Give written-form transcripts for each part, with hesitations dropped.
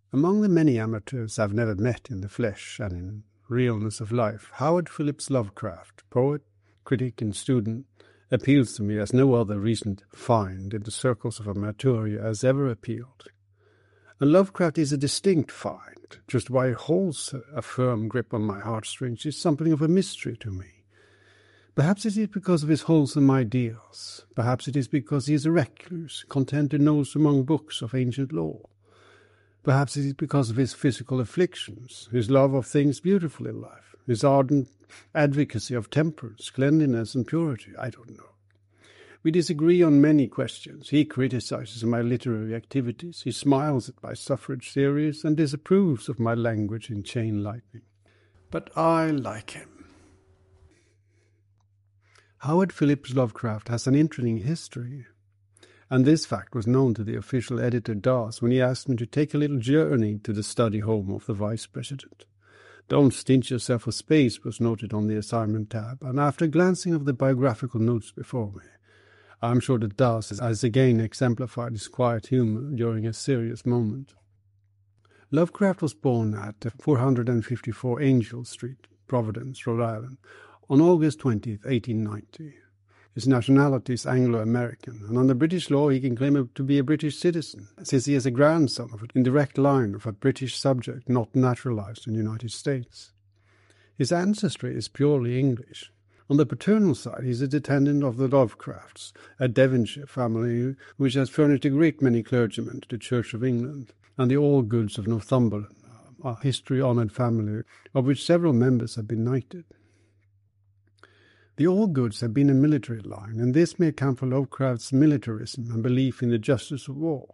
Among the many amateurs I've never met in the flesh and in realness of life, Howard Phillips Lovecraft, poet, critic, and student, appeals to me as no other recent find in the circles of amaturia has ever appealed. And Lovecraft is a distinct find. Just why he holds a firm grip on my heartstrings is something of a mystery to me. Perhaps it is because of his wholesome ideals. Perhaps it is because he is a recluse, content to nose among books of ancient lore. Perhaps it is because of his physical afflictions, his love of things beautiful in life, his ardent advocacy of temperance, cleanliness, and purity. I don't know. We disagree on many questions. He criticizes my literary activities, he smiles at my suffrage theories, and disapproves of my language in chain lightning. But I like him. Howard Phillips Lovecraft has an interesting history, and this fact was known to the official editor Das when he asked me to take a little journey to the study home of the vice president. Don't stint yourself for space was noted on the assignment tab, and after glancing over the biographical notes before me, I'm sure that Das has again exemplified his quiet humor during a serious moment. Lovecraft was born at 454 Angel Street, Providence, Rhode Island, on August 20, 1890. His nationality is Anglo-American, and under British law he can claim to be a British citizen, since he is a grandson of an indirect line of a British subject not naturalized in the United States. His ancestry is purely English. On the paternal side, he is a descendant of the Lovecrafts, a Devonshire family which has furnished a great many clergymen to the Church of England, and the Allgoods of Northumberland, a history-honoured family of which several members have been knighted. The Allgoods have been a military line, and this may account for Lovecraft's militarism and belief in the justice of war.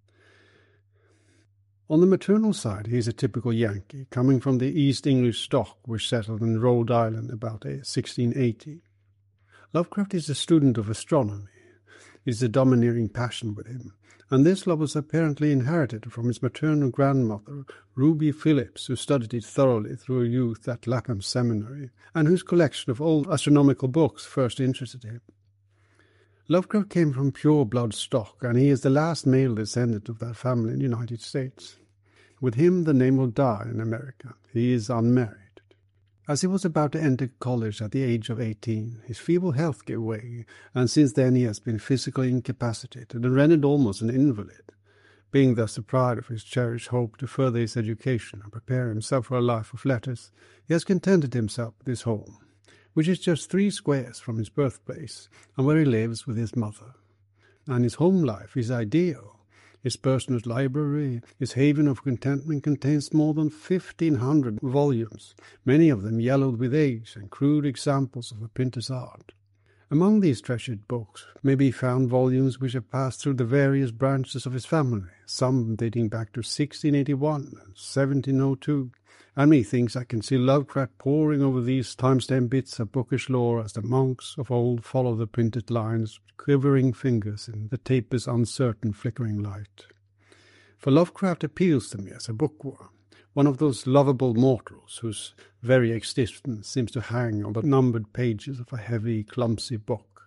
On the maternal side, he is a typical Yankee, coming from the East English stock which settled in Rhode Island about 1680. Lovecraft is a student of astronomy. It is a domineering passion with him, and this love was apparently inherited from his maternal grandmother, Ruby Phillips, who studied it thoroughly through her youth at Lapham Seminary, and whose collection of old astronomical books first interested him. Lovecraft came from pure-blood stock, and he is the last male descendant of that family in the United States. With him the name will die in America. He is unmarried. As he was about to enter college at the age of 18, his feeble health gave way, and since then he has been physically incapacitated and rendered almost an invalid. Being thus deprived of his cherished hope to further his education and prepare himself for a life of letters, he has contented himself with his home, which is just 3 squares from his birthplace, and where he lives with his mother. And his home life is ideal. His personal library, his haven of contentment, contains more than 1,500 volumes, many of them yellowed with age and crude examples of a printer's art. Among these treasured books may be found volumes which have passed through the various branches of his family, some dating back to 1681 and 1702, and methinks I can see Lovecraft poring over these time-stamped bits of bookish lore as the monks of old follow the printed lines with quivering fingers in the taper's uncertain flickering light. For Lovecraft appeals to me as a bookworm, one of those lovable mortals whose very existence seems to hang on the numbered pages of a heavy, clumsy book.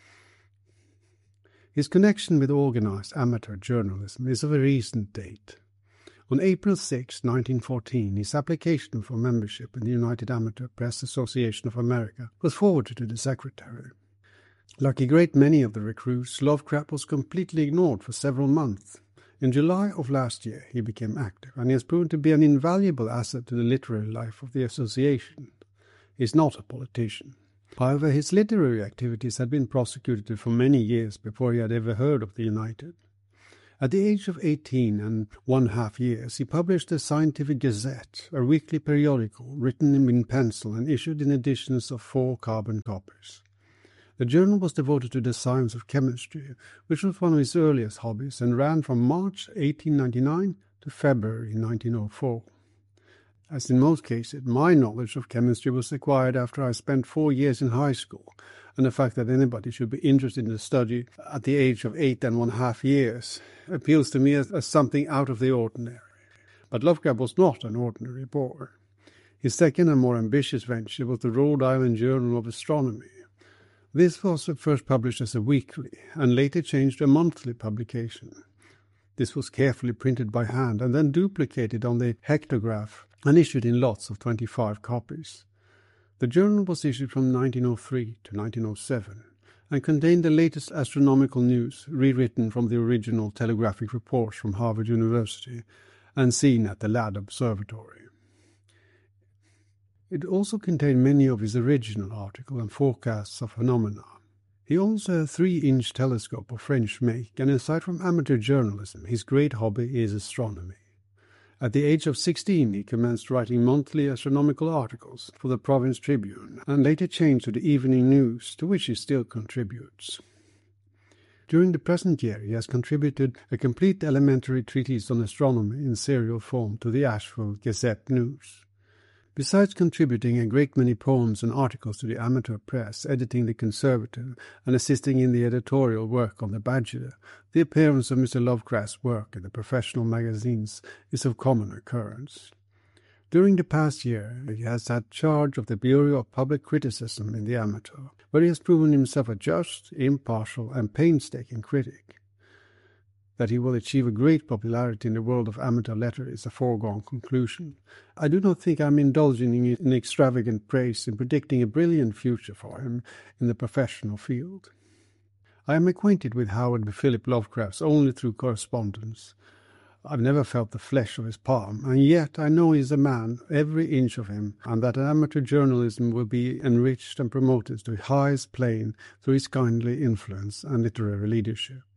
His connection with organized amateur journalism is of a recent date. On April 6, 1914, his application for membership in the United Amateur Press Association of America was forwarded to the secretary. Like a great many of the recruits, Lovecraft was completely ignored for several months. In July of last year, he became active, and he has proven to be an invaluable asset to the literary life of the association. He is not a politician. However, his literary activities had been prosecuted for many years before he had ever heard of the United. At the age of 18 and 1/2 years, he published the Scientific Gazette, a weekly periodical written in pencil and issued in editions of 4 carbon copies. The journal was devoted to the science of chemistry, which was one of his earliest hobbies, and ran from March 1899 to February 1904. As in most cases, my knowledge of chemistry was acquired after I spent 4 years in high school, and the fact that anybody should be interested in the study at the age of 8 and 1/2 years appeals to me as something out of the ordinary. But Lovecraft was not an ordinary boy. His second and more ambitious venture was the Rhode Island Journal of Astronomy. This was at first published as a weekly, and later changed to a monthly publication. This was carefully printed by hand and then duplicated on the hectograph and issued in lots of 25 copies. The journal was issued from 1903 to 1907 and contained the latest astronomical news rewritten from the original telegraphic reports from Harvard University and seen at the Ladd Observatory. It also contained many of his original articles and forecasts of phenomena. He owns a 3-inch telescope of French make, and aside from amateur journalism, his great hobby is astronomy. At the age of 16, he commenced writing monthly astronomical articles for the Province Tribune, and later changed to the Evening News, to which he still contributes. During the present year, he has contributed a complete elementary treatise on astronomy in serial form to the Asheville Gazette News. Besides contributing a great many poems and articles to the amateur press, editing the Conservative, and assisting in the editorial work on the Badger, the appearance of Mr. Lovecraft's work in the professional magazines is of common occurrence. During the past year, he has had charge of the Bureau of Public Criticism in the Amateur, where he has proven himself a just, impartial, and painstaking critic. That he will achieve a great popularity in the world of amateur letter is a foregone conclusion. I do not think I am indulging in extravagant praise in predicting a brilliant future for him in the professional field. I am acquainted with Howard Philip Lovecraft only through correspondence. I've never felt the flesh of his palm, and yet I know he is a man, every inch of him, and that amateur journalism will be enriched and promoted to the highest plane through his kindly influence and literary leadership.